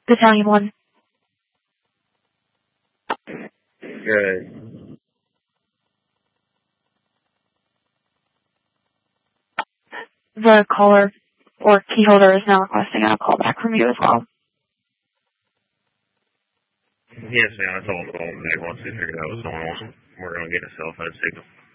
Battalion 1. Good. The caller or key holder is now requesting a call back from you as well. Yes, ma'am. I told him to call him back once he figured out what was going on. We're going to get a cell phone signal.